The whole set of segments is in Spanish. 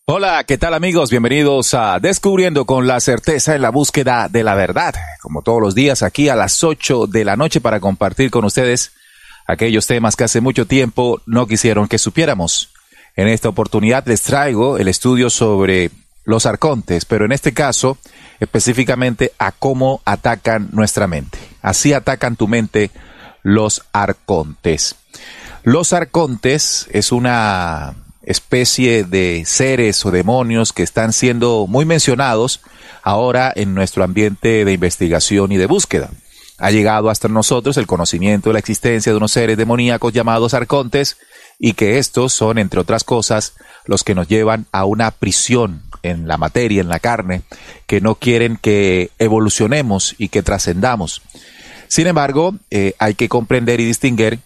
Hola, ¿qué tal amigos? Bienvenidos a Descubriendo con la Certeza en la Búsqueda de la Verdad. Como todos los días aquí a las 8 de la noche para compartir con ustedes aquellos temas que hace mucho tiempo no quisieron que supiéramos. En esta oportunidad les traigo el estudio sobre los arcontes, pero en este caso específicamente a cómo atacan nuestra mente. Así atacan tu mente los arcontes. Los arcontes es una especie de seres o demonios que están siendo muy mencionados ahora en nuestro ambiente de investigación y de búsqueda. Ha llegado hasta nosotros el conocimiento de la existencia de unos seres demoníacos llamados arcontes y que estos son, entre otras cosas, los que nos llevan a una prisión en la materia, en la carne, que no quieren que evolucionemos y que trascendamos. Sin embargo, hay que comprender y distinguir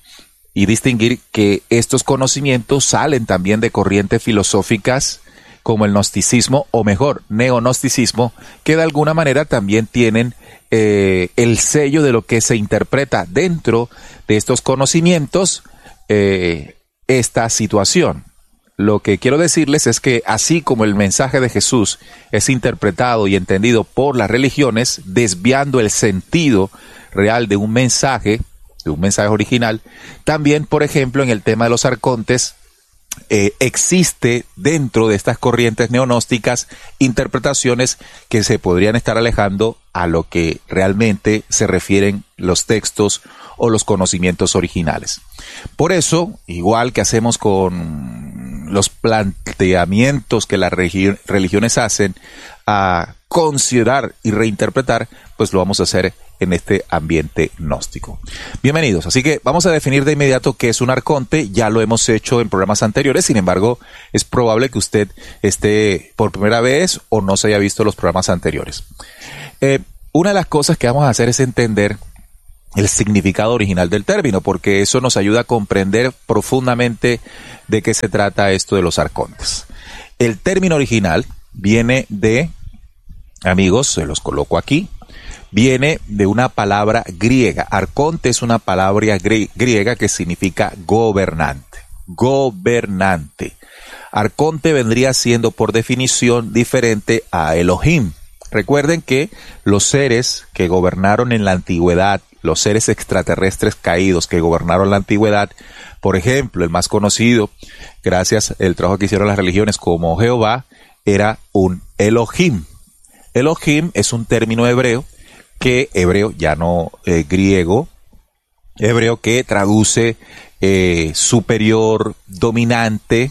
que estos conocimientos salen también de corrientes filosóficas como el gnosticismo, o mejor, neognosticismo, que de alguna manera también tienen el sello de lo que se interpreta dentro de estos conocimientos, esta situación. Lo que quiero decirles es que así como el mensaje de Jesús es interpretado y entendido por las religiones, desviando el sentido real de un mensaje original, también, por ejemplo, en el tema de los arcontes, existe dentro de estas corrientes neognósticas interpretaciones que se podrían estar alejando a lo que realmente se refieren los textos o los conocimientos originales. Por eso, igual que hacemos con los planteamientos que las religiones hacen a considerar y reinterpretar, pues lo vamos a hacer en este ambiente gnóstico. Bienvenidos. Así que vamos a definir de inmediato qué es un arconte. Ya lo hemos hecho en programas anteriores, sin embargo, es probable que usted esté por primera vez o no se haya visto los programas anteriores. Una de las cosas que vamos a hacer es entender el significado original del término, porque eso nos ayuda a comprender profundamente de qué se trata esto de los arcontes. El término original viene de, amigos, se los coloco aquí, viene de una palabra griega. Arconte es una palabra griega que significa gobernante. Gobernante. Arconte vendría siendo por definición diferente a Elohim. Recuerden que los seres que gobernaron en la antigüedad, los seres extraterrestres caídos que gobernaron la antigüedad, por ejemplo, el más conocido, gracias al trabajo que hicieron las religiones como Jehová, era un Elohim. Elohim es un término hebreo, ya no griego, hebreo, que traduce superior, dominante,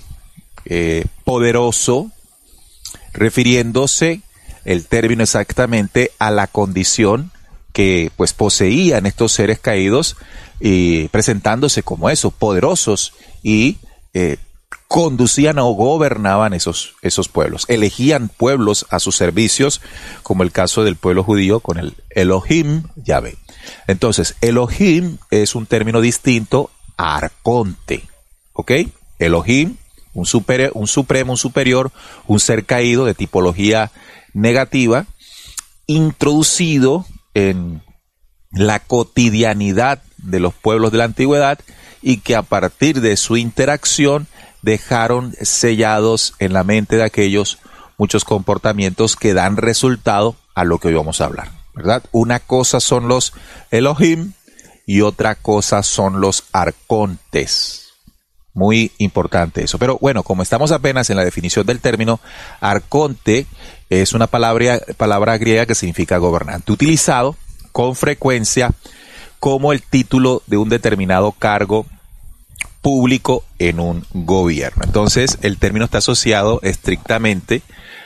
poderoso, refiriéndose el término exactamente a la condición que pues poseían estos seres caídos y presentándose como eso, poderosos, y conducían o gobernaban esos pueblos, elegían pueblos a sus servicios, como el caso del pueblo judío con el Elohim Yahvé. Entonces, Elohim es un término distinto a arconte, ¿ok? Elohim, un supremo, un superior, un ser caído de tipología negativa, introducido en la cotidianidad de los pueblos de la antigüedad y que a partir de su interacción dejaron sellados en la mente de aquellos muchos comportamientos que dan resultado a lo que hoy vamos a hablar, ¿verdad? Una cosa son los Elohim y otra cosa son los arcontes. Muy importante eso. Pero bueno, como estamos apenas en la definición del término, arconte es una palabra griega que significa gobernante, utilizado con frecuencia como el título de un determinado cargo público en un gobierno. Entonces, el término está asociado estrictamente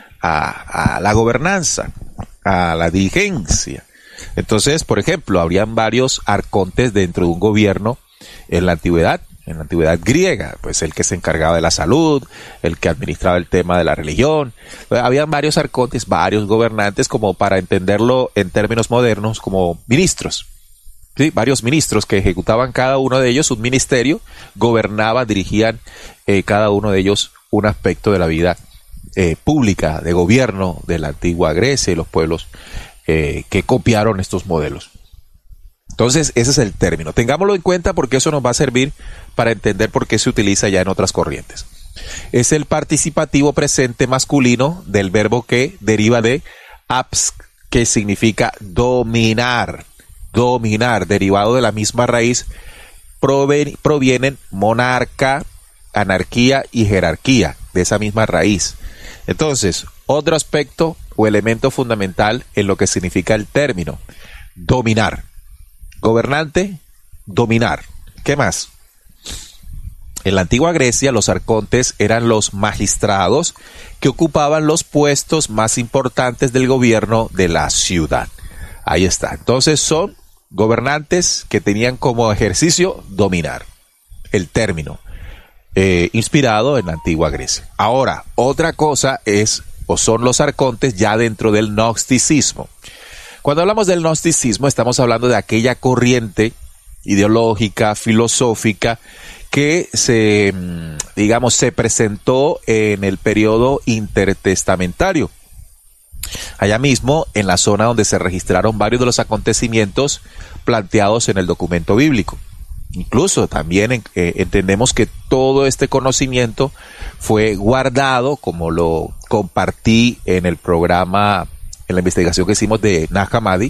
a la gobernanza, a la dirigencia. Entonces, por ejemplo, habrían varios arcontes dentro de un gobierno en la antigüedad griega, pues el que se encargaba de la salud, el que administraba el tema de la religión. Habían varios arcontes, varios gobernantes, como para entenderlo en términos modernos, como ministros. ¿Sí? Varios ministros que ejecutaban cada uno de ellos un ministerio, gobernaban, dirigían cada uno de ellos un aspecto de la vida pública, de gobierno de la antigua Grecia y los pueblos que copiaron estos modelos. Entonces, ese es el término. Tengámoslo en cuenta porque eso nos va a servir para entender por qué se utiliza ya en otras corrientes. es el participativo presente masculino del verbo que deriva de abs, que significa dominar. Dominar, derivado de la misma raíz, provienen monarca, anarquía y jerarquía, de esa misma raíz. Entonces, otro aspecto o elemento fundamental en lo que significa el término: dominar. Gobernante, dominar. ¿Qué más? En la antigua Grecia, los arcontes eran los magistrados que ocupaban los puestos más importantes del gobierno de la ciudad. Ahí está. Entonces son gobernantes que tenían como ejercicio dominar. El término inspirado en la antigua Grecia. Ahora, otra cosa es o son los arcontes ya dentro del gnosticismo. Cuando hablamos del gnosticismo, estamos hablando de aquella corriente ideológica, filosófica, que se presentó en el periodo intertestamentario. Allá mismo, en la zona donde se registraron varios de los acontecimientos planteados en el documento bíblico. Incluso también entendemos que todo este conocimiento fue guardado, como lo compartí en el programa, en la investigación que hicimos de Nag Hammadi,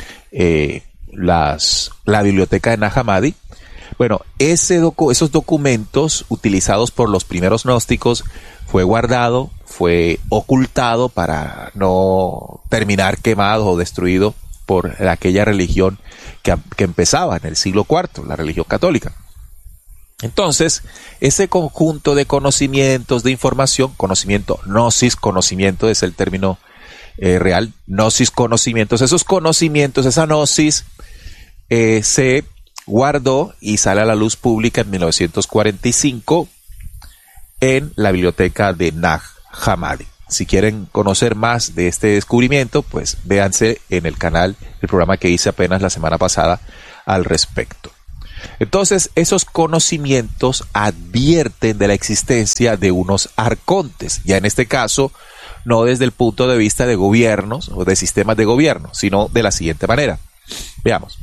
la biblioteca de Nag Hammadi. Bueno, esos documentos utilizados por los primeros gnósticos fue guardado, fue ocultado para no terminar quemado o destruido por aquella religión que empezaba en el siglo IV, la religión católica. Entonces, ese conjunto de conocimientos, de información, conocimiento, gnosis, conocimiento es el término real, gnosis, conocimientos, esos conocimientos, esa gnosis se guardó y sale a la luz pública en 1945 en la biblioteca de Nag Hammadi. Si quieren conocer más de este descubrimiento, pues véanse en el canal, el programa que hice apenas la semana pasada al respecto. Entonces, esos conocimientos advierten de la existencia de unos arcontes, ya en este caso, no desde el punto de vista de gobiernos o de sistemas de gobierno, sino de la siguiente manera. Veamos.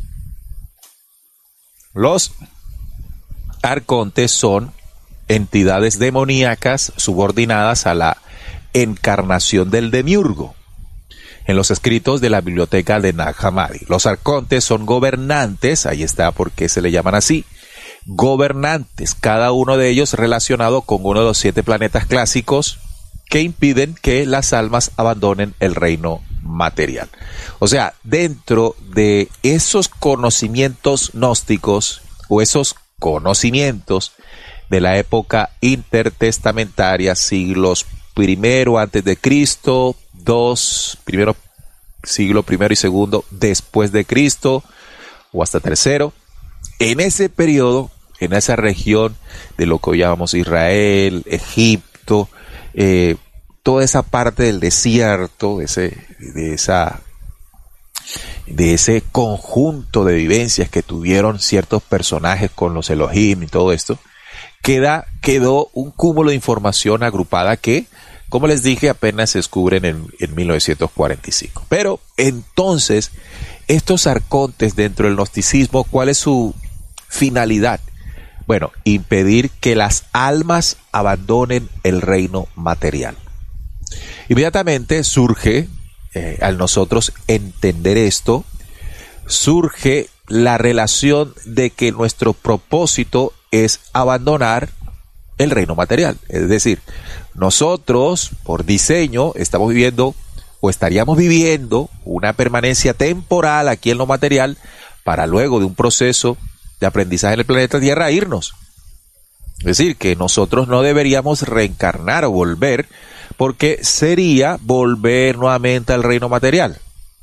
Los arcontes son entidades demoníacas subordinadas a la encarnación del demiurgo. En los escritos de la biblioteca de Nag Hammadi, los arcontes son gobernantes, ahí está por qué se le llaman así, gobernantes, cada uno de ellos relacionado con uno de los 7 planetas clásicos que impiden que las almas abandonen el reino material. O sea, dentro de esos conocimientos gnósticos o esos conocimientos de la época intertestamentaria, siglos primero antes de Cristo, siglo primero y segundo después de Cristo, o hasta tercero, en ese periodo, en esa región de lo que hoy llamamos Israel, Egipto, toda esa parte del desierto, de ese conjunto de vivencias que tuvieron ciertos personajes con los Elohim y todo esto, quedó un cúmulo de información agrupada que, como les dije, apenas se descubren en 1945. Pero entonces, estos arcontes dentro del gnosticismo, ¿cuál es su finalidad? Bueno, impedir que las almas abandonen el reino material. Inmediatamente surge, al nosotros entender esto, surge la relación de que nuestro propósito es abandonar el reino material. Es decir, nosotros, por diseño, estamos viviendo o estaríamos viviendo una permanencia temporal aquí en lo material para luego de un proceso de aprendizaje en el planeta Tierra irnos. Es decir, que nosotros no deberíamos reencarnar o volver, porque sería volver nuevamente al reino material.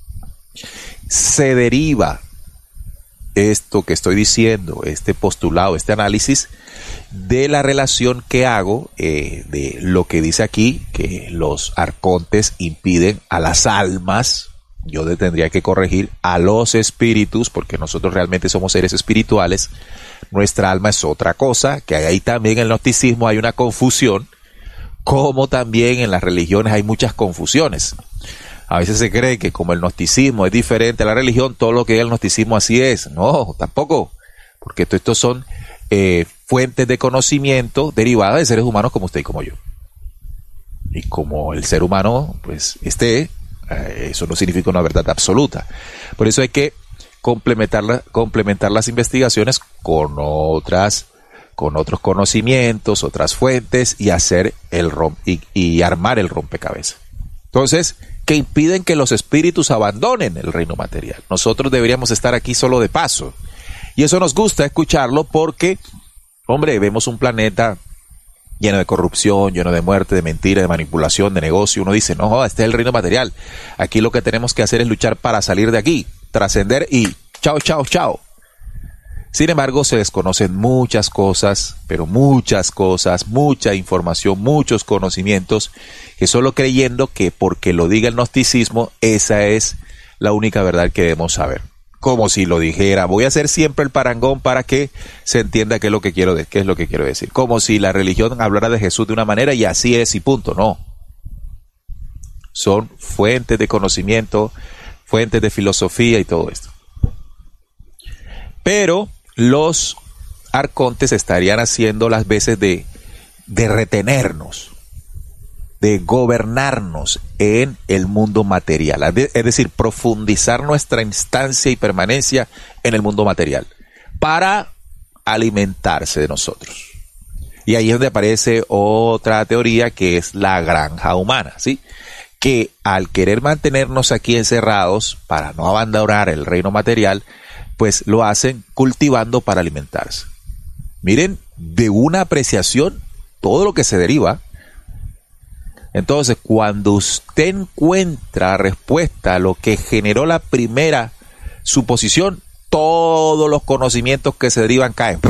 Se deriva esto que estoy diciendo, este postulado, este análisis, de la relación que hago de lo que dice aquí, que los arcontes impiden a las almas, yo tendría que corregir a los espíritus, porque nosotros realmente somos seres espirituales, nuestra alma es otra cosa, que ahí también en el gnosticismo hay una confusión, como también en las religiones hay muchas confusiones. A veces se cree que como el gnosticismo es diferente a la religión, todo lo que es el gnosticismo así es. No, tampoco, porque estos son fuentes de conocimiento derivadas de seres humanos como usted y como yo. Y como el ser humano, pues, eso no significa una verdad absoluta. Por eso hay que complementar las investigaciones con otros conocimientos, otras fuentes y hacer y armar el rompecabezas. Entonces, que impiden que los espíritus abandonen el reino material. Nosotros deberíamos estar aquí solo de paso. Y eso nos gusta escucharlo porque, hombre, vemos un planeta lleno de corrupción, lleno de muerte, de mentira, de manipulación, de negocio. Uno dice, no, este es el reino material. Aquí lo que tenemos que hacer es luchar para salir de aquí, trascender y chao, chao, chao. Sin embargo, se desconocen muchas cosas, pero muchas cosas, mucha información, muchos conocimientos, que solo creyendo que porque lo diga el gnosticismo, esa es la única verdad que debemos saber. Como si lo dijera, voy a hacer siempre el parangón para que se entienda qué es lo que quiero decir. Como si la religión hablara de Jesús de una manera y así es y punto. No. Son fuentes de conocimiento, fuentes de filosofía y todo esto. Pero los arcontes estarían haciendo las veces de retenernos, de gobernarnos en el mundo material, es decir, profundizar nuestra instancia y permanencia en el mundo material para alimentarse de nosotros. Y ahí es donde aparece otra teoría que es la granja humana, ¿sí? Que al querer mantenernos aquí encerrados para no abandonar el reino material, pues lo hacen cultivando para alimentarse. Miren, de una apreciación todo lo que se deriva. Entonces, cuando usted encuentra respuesta a lo que generó la primera suposición, todos los conocimientos que se derivan caen.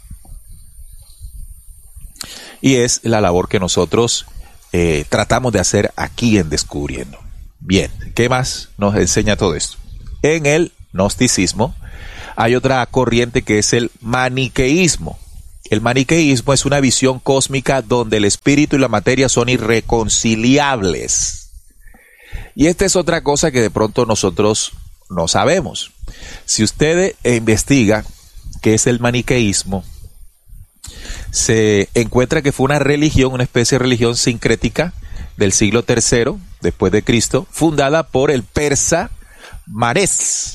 Y es la labor que nosotros tratamos de hacer aquí en Descubriendo. Bien, ¿qué más nos enseña todo esto? En el gnosticismo hay otra corriente que es el maniqueísmo. El maniqueísmo es una visión cósmica donde el espíritu y la materia son irreconciliables. Y esta es otra cosa que de pronto nosotros no sabemos. Si usted investiga qué es el maniqueísmo, se encuentra que fue una religión, una especie de religión sincrética del siglo III después de Cristo, fundada por el persa Mares,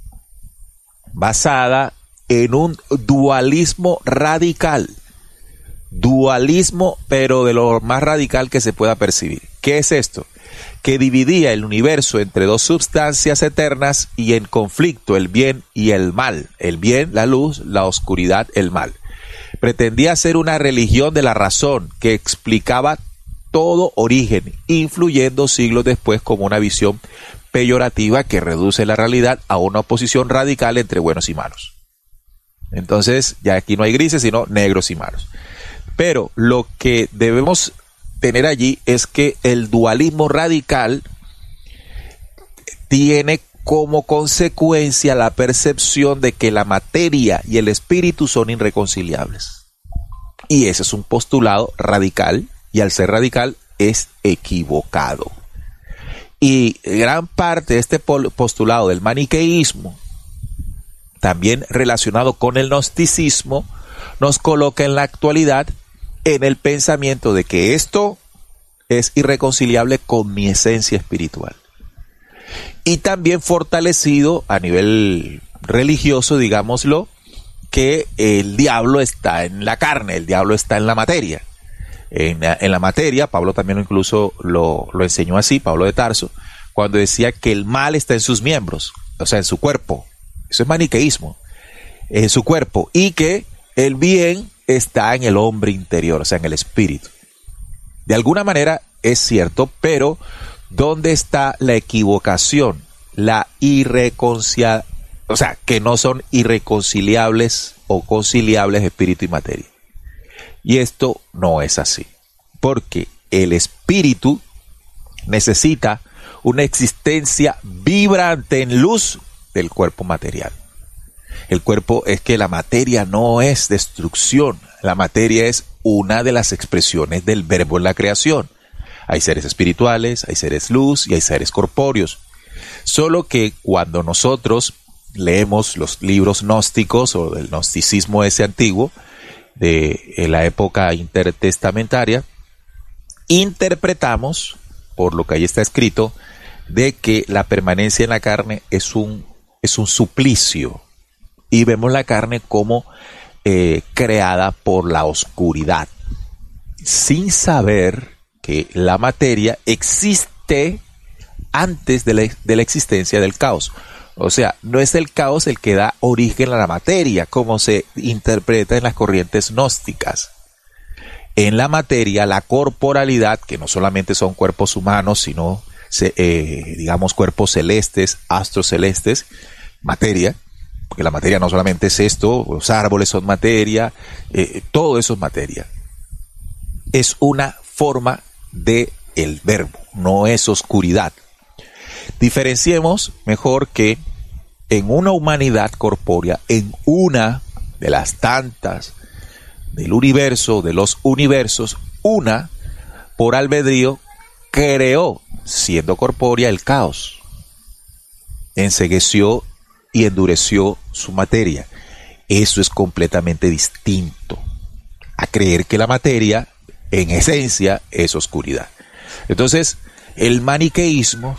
basada en un dualismo radical. Dualismo, pero de lo más radical que se pueda percibir. ¿Qué es esto? Que dividía el universo entre dos sustancias eternas y en conflicto el bien y el mal. El bien, la luz, la oscuridad, el mal. Pretendía ser una religión de la razón que explicaba todo origen, influyendo siglos después como una visión peyorativa que reduce la realidad a una oposición radical entre buenos y malos. Entonces, ya aquí no hay grises, sino negros y malos. Pero lo que debemos tener allí es que el dualismo radical tiene como consecuencia la percepción de que la materia y el espíritu son irreconciliables. Y ese es un postulado radical, y al ser radical es equivocado. Y gran parte de este postulado del maniqueísmo, también relacionado con el gnosticismo, nos coloca en la actualidad en el pensamiento de que esto es irreconciliable con mi esencia espiritual. Y también fortalecido a nivel religioso, digámoslo, que el diablo está en la carne, el diablo está en la materia. En la materia, Pablo también incluso lo enseñó así, Pablo de Tarso, cuando decía que el mal está en sus miembros, o sea, en su cuerpo. Eso es maniqueísmo, en su cuerpo, y que el bien está en el hombre interior, o sea, en el espíritu. De alguna manera es cierto, pero ¿dónde está la equivocación? La irreconciliación, o sea, que no son irreconciliables o conciliables espíritu y materia. Y esto no es así, porque el espíritu necesita una existencia vibrante en luz del cuerpo material. El cuerpo es que la materia no es destrucción, la materia es una de las expresiones del verbo en la creación. Hay seres espirituales, hay seres luz y hay seres corpóreos. Solo que cuando nosotros leemos los libros gnósticos o del gnosticismo ese antiguo, de la época intertestamentaria, interpretamos, por lo que ahí está escrito, de que la permanencia en la carne es un suplicio, y vemos la carne como creada por la oscuridad, sin saber que la materia existe antes de la existencia del caos. O sea, no es el caos el que da origen a la materia, como se interpreta en las corrientes gnósticas. En la materia, la corporalidad, que no solamente son cuerpos humanos, sino, digamos, cuerpos celestes, astros celestes, materia, porque la materia no solamente es esto, los árboles son materia, todo eso es materia. Es una forma de el verbo, no es oscuridad. Diferenciemos mejor que en una humanidad corpórea, en una de las tantas del universo, de los universos, una, por albedrío, creó, siendo corpórea, el caos. Encegueció y endureció su materia. Eso es completamente distinto a creer que la materia, en esencia, es oscuridad. Entonces, el maniqueísmo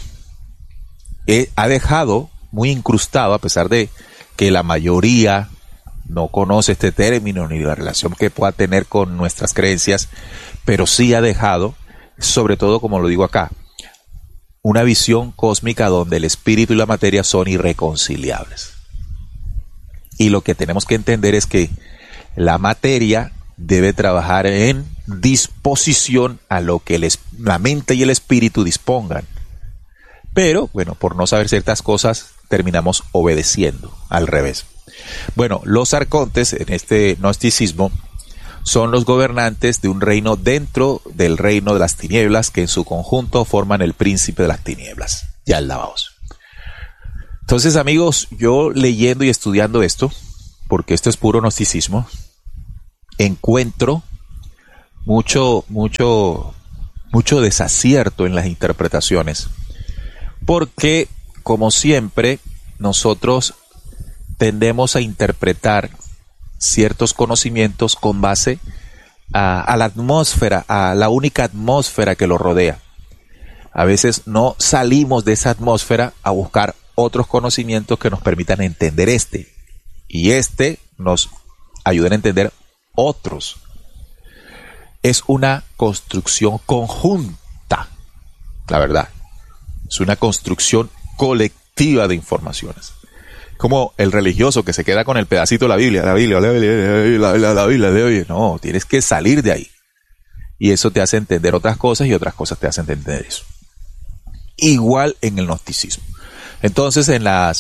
ha dejado muy incrustado, a pesar de que la mayoría no conoce este término ni la relación que pueda tener con nuestras creencias, pero sí ha dejado, sobre todo como lo digo acá, una visión cósmica donde el espíritu y la materia son irreconciliables. Y lo que tenemos que entender es que la materia debe trabajar en disposición a lo que la mente y el espíritu dispongan. Pero, bueno, por no saber ciertas cosas, terminamos obedeciendo al revés. Bueno, los arcontes en este gnosticismo son los gobernantes de un reino dentro del reino de las tinieblas, que en su conjunto forman el príncipe de las tinieblas. Ya el lavaos. Entonces, amigos, yo leyendo y estudiando esto, porque esto es puro gnosticismo, encuentro mucho desacierto en las interpretaciones. Porque, como siempre, nosotros tendemos a interpretar ciertos conocimientos con base a la atmósfera, a la única atmósfera que lo rodea. A veces no salimos de esa atmósfera a buscar otros conocimientos que nos permitan entender y nos ayuden a entender otros. Es una construcción conjunta, la verdad. Es una construcción colectiva de informaciones. Como el religioso que se queda con el pedacito de la Biblia. La Biblia. No, tienes que salir de ahí. Y eso te hace entender otras cosas y otras cosas te hacen entender eso. Igual en el gnosticismo. Entonces,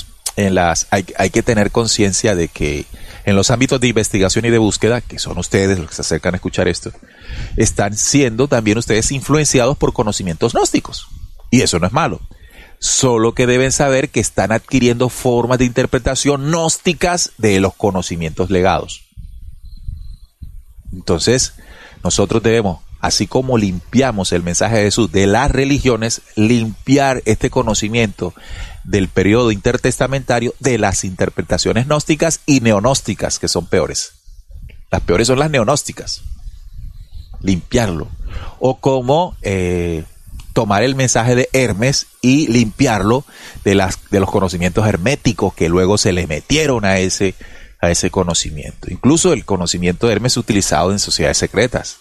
hay que tener conciencia de que en los ámbitos de investigación y de búsqueda, que son ustedes los que se acercan a escuchar esto, están siendo también ustedes influenciados por conocimientos gnósticos. Y eso no es malo. Solo que deben saber que están adquiriendo formas de interpretación gnósticas de los conocimientos legados. Entonces, nosotros debemos, así como limpiamos el mensaje de Jesús de las religiones, limpiar este conocimiento del periodo intertestamentario de las interpretaciones gnósticas y neognósticas, que son peores. Las peores son las neognósticas. Limpiarlo. O como tomar el mensaje de Hermes y limpiarlo de los conocimientos herméticos que luego se le metieron a ese conocimiento. Incluso el conocimiento de Hermes utilizado en sociedades secretas.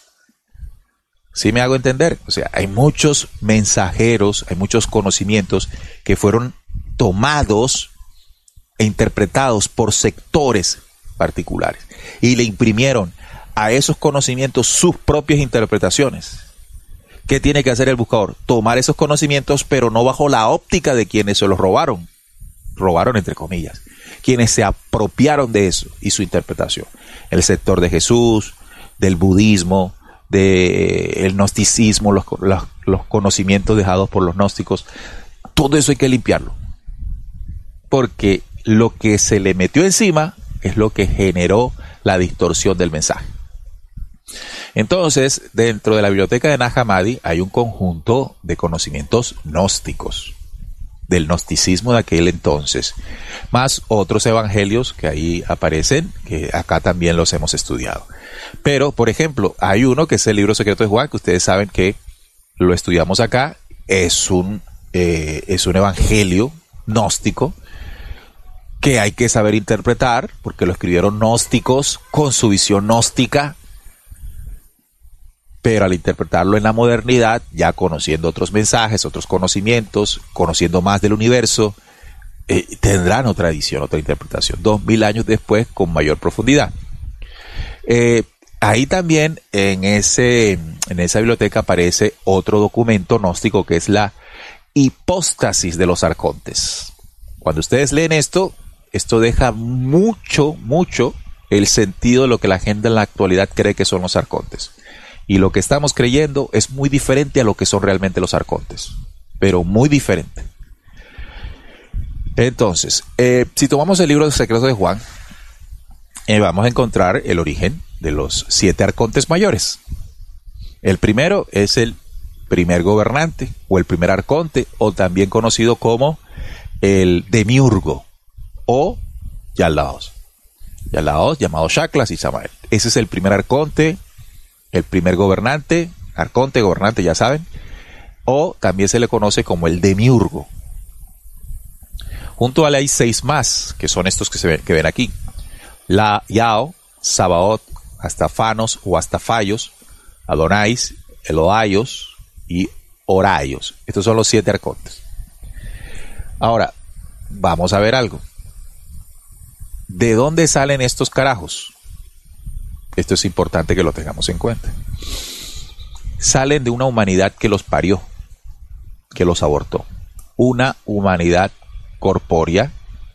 ¿Sí me hago entender? O sea, hay muchos mensajeros, hay muchos conocimientos que fueron tomados e interpretados por sectores particulares y le imprimieron a esos conocimientos sus propias interpretaciones. ¿Qué tiene que hacer el buscador? Tomar esos conocimientos, pero no bajo la óptica de quienes se los robaron. Robaron entre comillas. Quienes se apropiaron de eso y su interpretación. El sector de Jesús, del budismo, del gnosticismo, los conocimientos dejados por los gnósticos. Todo eso hay que limpiarlo. Porque lo que se le metió encima es lo que generó la distorsión del mensaje. Entonces, dentro de la biblioteca de Nag Hammadi hay un conjunto de conocimientos gnósticos. del gnosticismo de aquel entonces, más otros evangelios que ahí aparecen, que acá también los hemos estudiado. Pero, por ejemplo, hay uno que es el libro secreto de Juan, que ustedes saben que lo estudiamos acá, es un evangelio gnóstico que hay que saber interpretar, porque lo escribieron gnósticos con su visión gnóstica, pero al interpretarlo en la modernidad, ya conociendo otros mensajes, otros conocimientos, conociendo más del universo, tendrán otra edición, otra interpretación, 2000 años después, con mayor profundidad. Ahí también, en esa biblioteca, aparece otro documento gnóstico, que es la hipóstasis de los arcontes. Cuando ustedes leen esto deja mucho el sentido de lo que la gente en la actualidad cree que son los arcontes. Y lo que estamos creyendo es muy diferente a lo que son realmente los arcontes, pero muy diferente. Entonces, si tomamos el libro de secretos de Juan, vamos a encontrar el origen de los 7 arcontes mayores. El primero es el primer gobernante, o el primer arconte, o también conocido como el demiurgo, o Yalaos, llamado Shaklas y Samael. Ese es el primer arconte, el primer gobernante, arconte, gobernante, ya saben, o también se le conoce como el demiurgo. Junto a él hay 6 más, que son estos que ven aquí: la Yao, Sabaoth, Astafanos o Astafayos, Adonais, Elohaios y Horaios. Estos son los 7 arcontes. Ahora, vamos a ver algo. ¿De dónde salen estos carajos? Esto es importante que lo tengamos en cuenta. Salen de una humanidad que los parió, que los abortó. Una humanidad corpórea,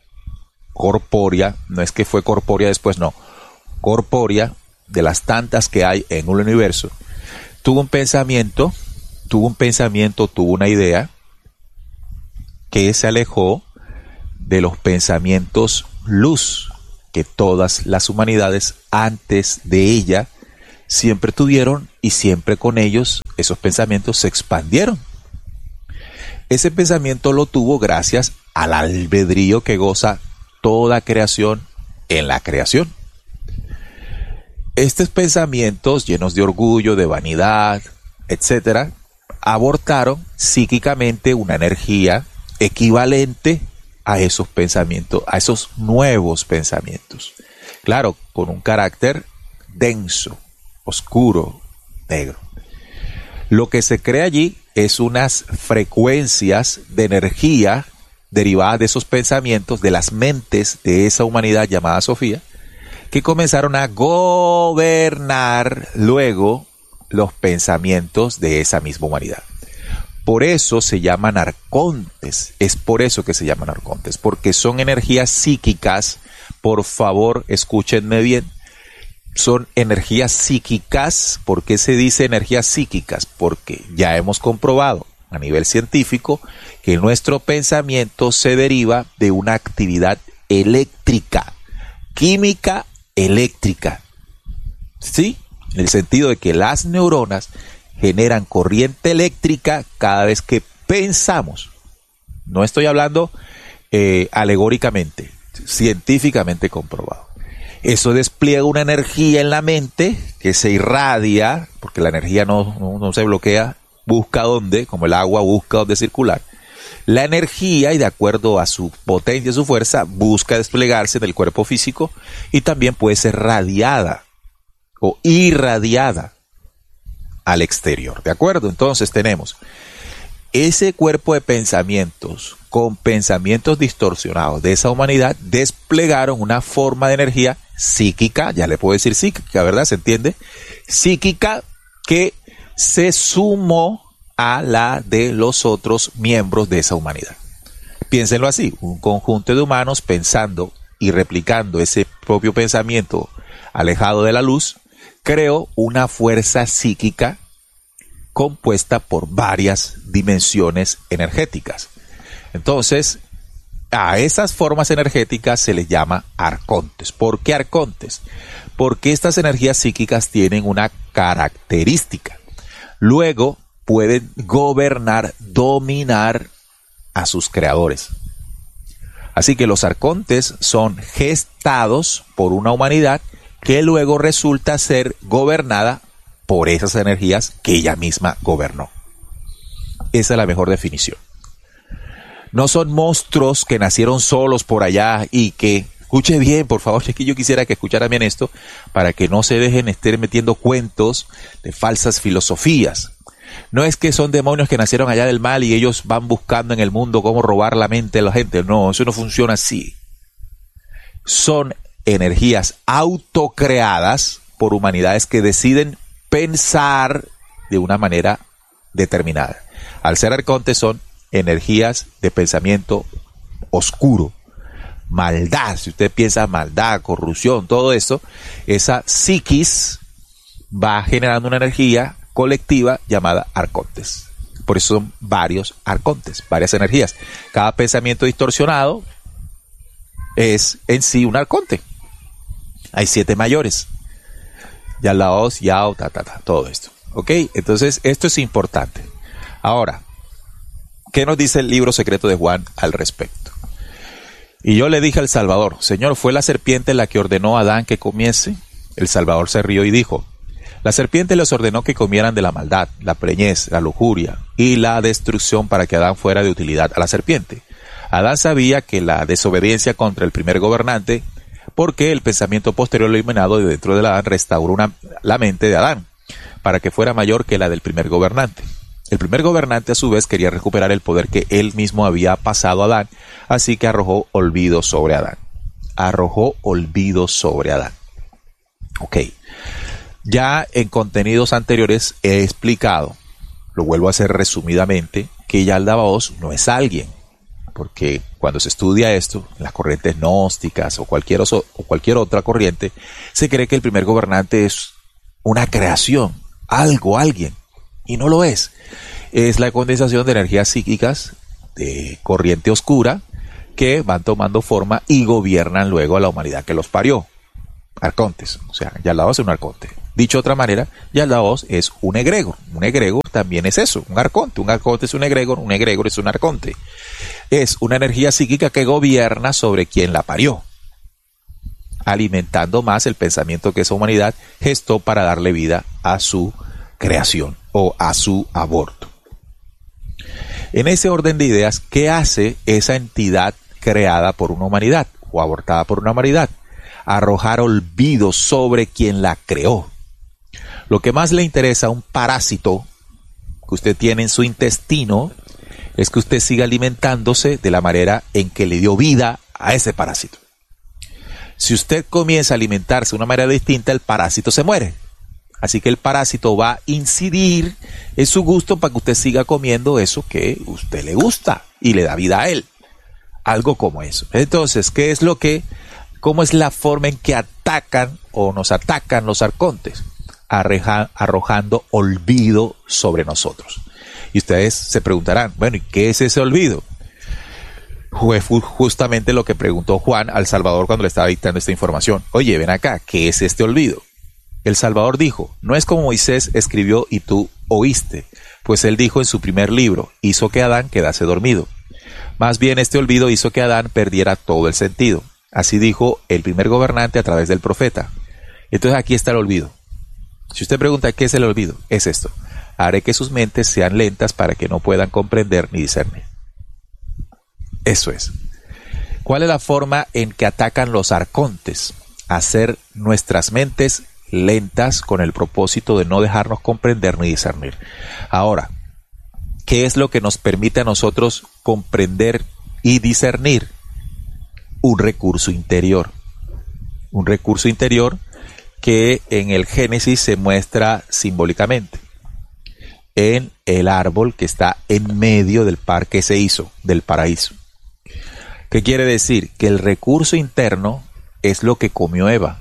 no es que fue corpórea después, no. Corpórea, de las tantas que hay en un universo. Tuvo un pensamiento, tuvo una idea que se alejó de los pensamientos luz que todas las humanidades antes de ella siempre tuvieron, y siempre con ellos esos pensamientos se expandieron. Ese pensamiento lo tuvo gracias al albedrío que goza toda creación en la creación. Estos pensamientos llenos de orgullo, de vanidad, etcétera, abortaron psíquicamente una energía equivalente a esos pensamientos, a esos nuevos pensamientos. Claro, con un carácter denso, oscuro, negro. Lo que se crea allí es unas frecuencias de energía derivadas de esos pensamientos, de las mentes de esa humanidad llamada Sofía, que comenzaron a gobernar luego los pensamientos de esa misma humanidad. Por eso se llaman arcontes, es por eso que se llaman arcontes, porque son energías psíquicas. Por favor, escúchenme bien, son energías psíquicas. ¿Por qué se dice energías psíquicas? Porque ya hemos comprobado a nivel científico que nuestro pensamiento se deriva de una actividad eléctrica, química eléctrica, ¿sí? En el sentido de que las neuronas generan corriente eléctrica cada vez que pensamos. No estoy hablando alegóricamente, científicamente comprobado. Eso despliega una energía en la mente que se irradia, porque la energía no se bloquea, busca dónde, como el agua busca dónde circular. La energía, y de acuerdo a su potencia y su fuerza, busca desplegarse en el cuerpo físico, y también puede ser radiada o irradiada al exterior, ¿de acuerdo? Entonces tenemos ese cuerpo de pensamientos con pensamientos distorsionados de esa humanidad, desplegaron una forma de energía psíquica, ya le puedo decir psíquica, ¿verdad? ¿Se entiende? Psíquica, que se sumó a la de los otros miembros de esa humanidad. Piénsenlo así, un conjunto de humanos pensando y replicando ese propio pensamiento alejado de la luz, creó una fuerza psíquica compuesta por varias dimensiones energéticas. Entonces, a esas formas energéticas se les llama arcontes. ¿Por qué arcontes? Porque estas energías psíquicas tienen una característica. Luego pueden gobernar, dominar a sus creadores. Así que los arcontes son gestados por una humanidad que luego resulta ser gobernada por esas energías que ella misma gobernó. Esa es la mejor definición. No son monstruos que nacieron solos por allá y que, escuche bien, por favor, es que yo quisiera que escucharan bien esto para que no se dejen estar metiendo cuentos de falsas filosofías. No es que son demonios que nacieron allá del mal y ellos van buscando en el mundo cómo robar la mente de la gente. No, eso no funciona así. Son energías autocreadas por humanidades que deciden pensar de una manera determinada. Al ser arcontes son energías de pensamiento oscuro, maldad. Si usted piensa maldad, corrupción, todo esto, esa psiquis va generando una energía colectiva llamada arcontes. Por eso son varios arcontes, varias energías. Cada pensamiento distorsionado es en sí un arconte. Hay 7 mayores. Yalaos, Yao, todo esto. ¿Ok? Entonces, esto es importante. Ahora, ¿qué nos dice el libro secreto de Juan al respecto? Y yo le dije al Salvador, Señor, ¿fue la serpiente la que ordenó a Adán que comiese? El Salvador se rió y dijo, la serpiente les ordenó que comieran de la maldad, la preñez, la lujuria y la destrucción para que Adán fuera de utilidad a la serpiente. Adán sabía que la desobediencia contra el primer gobernante, porque el pensamiento posterior iluminado de dentro de Adán restauró la mente de Adán, para que fuera mayor que la del primer gobernante. El primer gobernante a su vez quería recuperar el poder que él mismo había pasado a Adán, así que arrojó olvido sobre Adán. Arrojó olvido sobre Adán. Ok. Ya en contenidos anteriores he explicado, lo vuelvo a hacer resumidamente, que Yaldabaoth no es alguien, porque cuando se estudia esto, en las corrientes gnósticas o cualquier otra corriente, se cree que el primer gobernante es una creación, algo, alguien, y no lo es. Es la condensación de energías psíquicas de corriente oscura que van tomando forma y gobiernan luego a la humanidad que los parió. Arcontes, o sea, Yaldabaoth es un arconte. Dicho de otra manera, Yaldabaoth es un egregor. Un egregor también es eso, un arconte. Un arconte es un egregor es un arconte. Es una energía psíquica que gobierna sobre quien la parió, alimentando más el pensamiento que esa humanidad gestó para darle vida a su creación o a su aborto. En ese orden de ideas, ¿qué hace esa entidad creada por una humanidad o abortada por una humanidad? Arrojar olvido sobre quien la creó. Lo que más le interesa a un parásito que usted tiene en su intestino es que usted siga alimentándose de la manera en que le dio vida a ese parásito. Si usted comienza a alimentarse de una manera distinta, el parásito se muere. Así que el parásito va a incidir en su gusto para que usted siga comiendo eso que a usted le gusta y le da vida a él. Algo como eso. Entonces, ¿cómo es la forma en que atacan o nos atacan los arcontes? Arrojando olvido sobre nosotros. Y ustedes se preguntarán, bueno, ¿y qué es ese olvido? Fue justamente lo que preguntó Juan al Salvador cuando le estaba dictando esta información. Oye, ven acá, ¿qué es este olvido? El Salvador dijo, no es como Moisés escribió y tú oíste, pues él dijo en su primer libro, hizo que Adán quedase dormido. Más bien este olvido hizo que Adán perdiera todo el sentido. Así dijo el primer gobernante a través del profeta. Entonces aquí está el olvido. Si usted pregunta qué es el olvido, es esto. Haré que sus mentes sean lentas para que no puedan comprender ni discernir. Eso es. ¿Cuál es la forma en que atacan los arcontes? Hacer nuestras mentes lentas con el propósito de no dejarnos comprender ni discernir. Ahora, ¿qué es lo que nos permite a nosotros comprender y discernir? Un recurso interior. Un recurso interior que en el Génesis se muestra simbólicamente en el árbol que está en medio del parque se hizo, del paraíso. ¿Qué quiere decir? Que el recurso interno es lo que comió Eva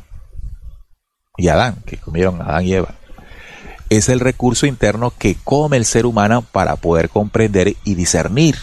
y Adán, que comieron Adán y Eva. Es el recurso interno que come el ser humano para poder comprender y discernir.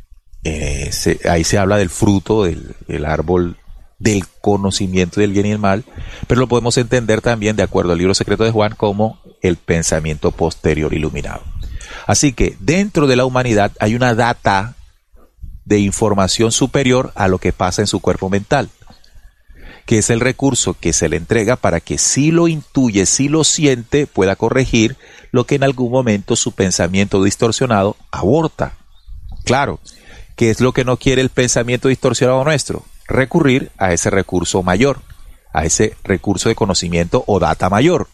Ahí se habla del fruto del árbol del conocimiento del bien y el mal, pero lo podemos entender también, de acuerdo al libro secreto de Juan, como el pensamiento posterior iluminado. Así que dentro de la humanidad hay una data de información superior a lo que pasa en su cuerpo mental, que es el recurso que se le entrega para que si lo intuye, si lo siente, pueda corregir lo que en algún momento su pensamiento distorsionado aborta. Claro, ¿qué es lo que no quiere el pensamiento distorsionado nuestro? Recurrir a ese recurso mayor, a ese recurso de conocimiento o data mayor.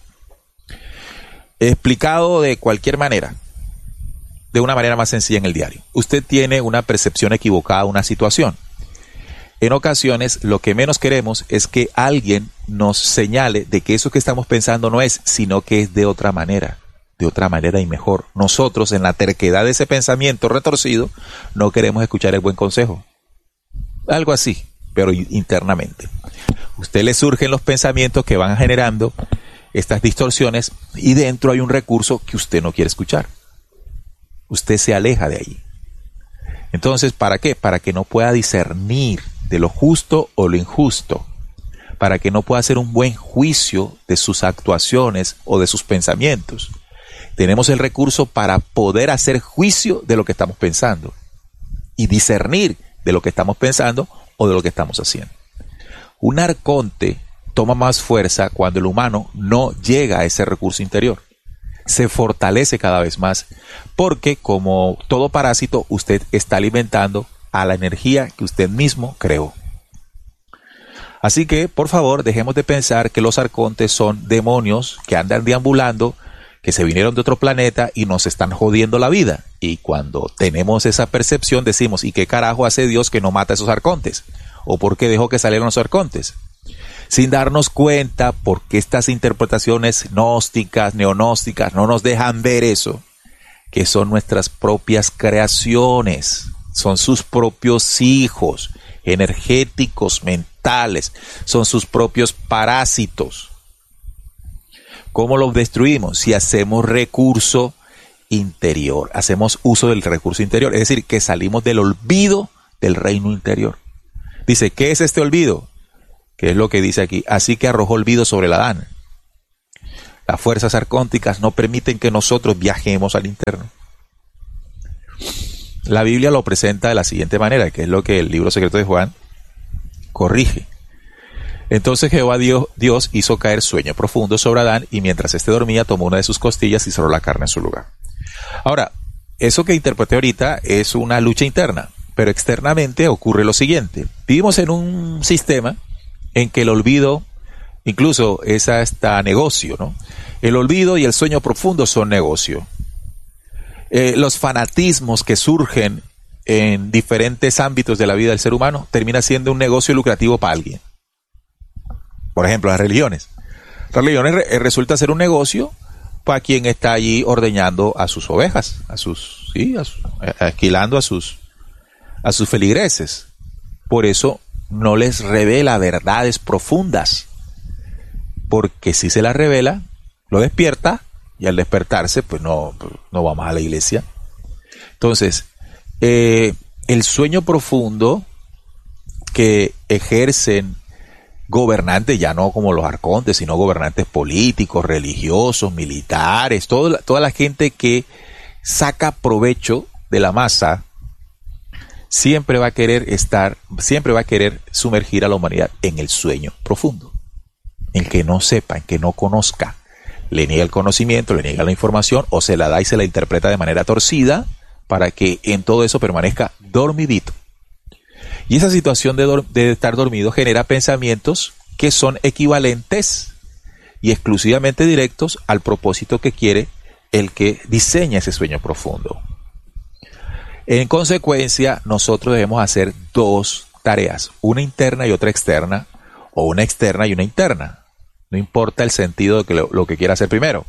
Explicado de cualquier manera, de una manera más sencilla en el diario. Usted tiene una percepción equivocada de una situación. En ocasiones, lo que menos queremos es que alguien nos señale de que eso que estamos pensando no es, sino que es de otra manera y mejor. Nosotros, en la terquedad de ese pensamiento retorcido, no queremos escuchar el buen consejo. Algo así, pero internamente. Usted le surgen los pensamientos que van generando estas distorsiones y dentro hay un recurso que usted no quiere escuchar. Usted se aleja de ahí. Entonces, ¿para qué? Para que no pueda discernir de lo justo o lo injusto, para que no pueda hacer un buen juicio de sus actuaciones o de sus pensamientos. Tenemos el recurso para poder hacer juicio de lo que estamos pensando y discernir de lo que estamos pensando o de lo que estamos haciendo. Un arconte toma más fuerza cuando el humano no llega a ese recurso interior. Se fortalece cada vez más porque, como todo parásito, usted está alimentando a la energía que usted mismo creó. Así que, por favor, dejemos de pensar que los arcontes son demonios que andan deambulando, que se vinieron de otro planeta y nos están jodiendo la vida. Y cuando tenemos esa percepción decimos, ¿y qué carajo hace Dios que no mata a esos arcontes? ¿O por qué dejó que salieran los arcontes? Sin darnos cuenta porque estas interpretaciones gnósticas, neognósticas, no nos dejan ver eso, que son nuestras propias creaciones, son sus propios hijos energéticos, mentales, son sus propios parásitos. ¿Cómo los destruimos? Si hacemos recurso interior, hacemos uso del recurso interior, es decir, que salimos del olvido del reino interior. Dice, ¿qué es este olvido? ¿Qué es lo que dice aquí? Así que arrojó olvido sobre el Adán. Las fuerzas arcónticas no permiten que nosotros viajemos al interno. La Biblia lo presenta de la siguiente manera, que es lo que el libro secreto de Juan corrige. Entonces Jehová Dios hizo caer sueño profundo sobre Adán y mientras éste dormía tomó una de sus costillas y cerró la carne en su lugar. Ahora, eso que interpreté ahorita es una lucha interna, pero externamente ocurre lo siguiente. Vivimos en un sistema en que el olvido, incluso es hasta negocio, ¿no? El olvido y el sueño profundo son negocio. Los fanatismos que surgen en diferentes ámbitos de la vida del ser humano termina siendo un negocio lucrativo para alguien. Por ejemplo, las religiones. Las religiones resulta ser un negocio para quien está allí ordeñando a sus ovejas, alquilando a sus feligreses. Por eso no les revela verdades profundas, porque si se las revela, lo despierta y al despertarse, pues no vamos a la iglesia. Entonces, el sueño profundo que ejercen gobernantes, ya no como los arcontes, sino gobernantes políticos, religiosos, militares, toda la gente que saca provecho de la masa, siempre va a querer sumergir a la humanidad en el sueño profundo. El que no sepa, el que no conozca, le niega el conocimiento, le niega la información, o se la da y se la interpreta de manera torcida, para que en todo eso permanezca dormidito. Y esa situación de estar dormido genera pensamientos que son equivalentes y exclusivamente directos al propósito que quiere el que diseña ese sueño profundo. En consecuencia, nosotros debemos hacer dos tareas, una interna y otra externa, o una externa y una interna. No importa el sentido de que lo que quiera hacer primero.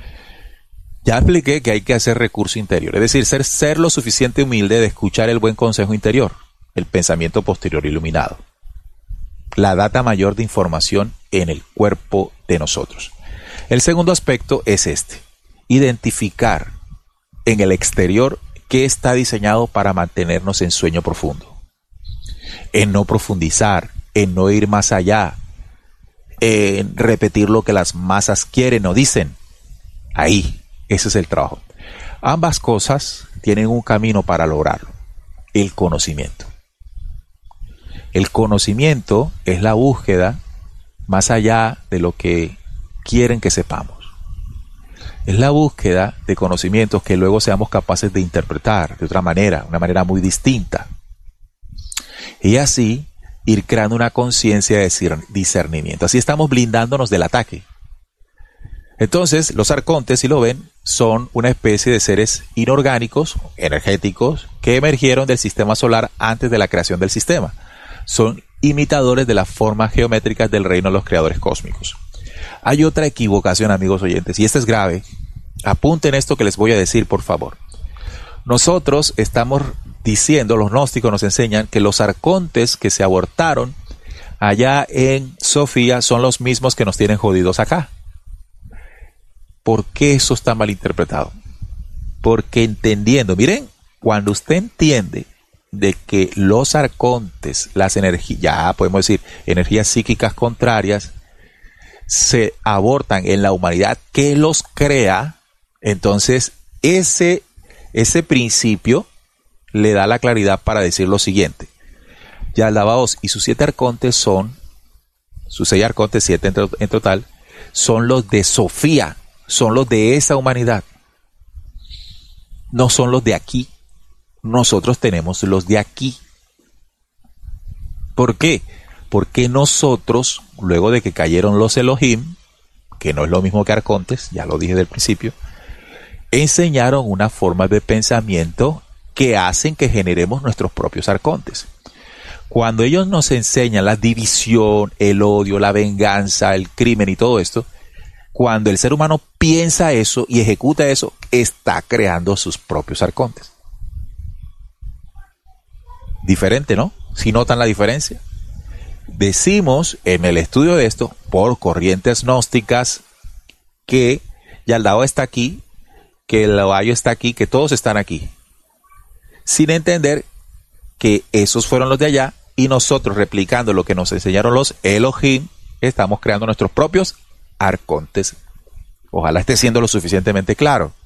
Ya expliqué que hay que hacer recurso interior, es decir, ser lo suficiente humilde de escuchar el buen consejo interior, el pensamiento posterior iluminado, la data mayor de información en el cuerpo de nosotros. El segundo aspecto es este: identificar en el exterior qué está diseñado para mantenernos en sueño profundo, en no profundizar, en no ir más allá, en repetir lo que las masas quieren o dicen. Ahí, ese es el trabajo. Ambas cosas tienen un camino para lograrlo. el conocimiento. El conocimiento es la búsqueda más allá de lo que quieren que sepamos. Es la búsqueda de conocimientos que luego seamos capaces de interpretar de otra manera, una manera muy distinta. Y así ir creando una conciencia de discernimiento. Así estamos blindándonos del ataque. Entonces, los arcontes, si lo ven, son una especie de seres inorgánicos, energéticos, que emergieron del sistema solar antes de la creación del sistema. Son imitadores de las formas geométricas del reino de los creadores cósmicos. Hay otra equivocación, amigos oyentes, y esta es grave. Apunten esto que les voy a decir, por favor. Nosotros estamos diciendo, los gnósticos nos enseñan que los arcontes que se abortaron allá en Sofía son los mismos que nos tienen jodidos acá. ¿Por qué eso está mal interpretado? Porque entendiendo, miren, cuando usted entiende de que los arcontes, las energías, ya podemos decir, energías psíquicas contrarias, se abortan en la humanidad que los crea, entonces ese principio le da la claridad para decir lo siguiente. Yaldabaoth y sus 7 arcontes son, sus 6 arcontes, 7 en total, son los de Sofía, son los de esa humanidad. No son los de aquí. Nosotros tenemos los de aquí. ¿Por qué? Porque nosotros, luego de que cayeron los Elohim, que no es lo mismo que arcontes, ya lo dije del principio, enseñaron una forma de pensamiento que hacen que generemos nuestros propios arcontes. Cuando ellos nos enseñan la división, el odio, la venganza, el crimen y todo esto, cuando el ser humano piensa eso y ejecuta eso, está creando sus propios arcontes. Diferente, ¿no? ¿Sí notan la diferencia? Decimos en el estudio de esto, por corrientes gnósticas, que Yaldabaoth está aquí, que el Labayo está aquí, que todos están aquí. Sin entender que esos fueron los de allá y nosotros, replicando lo que nos enseñaron los Elohim, estamos creando nuestros propios arcontes. Ojalá esté siendo lo suficientemente claro.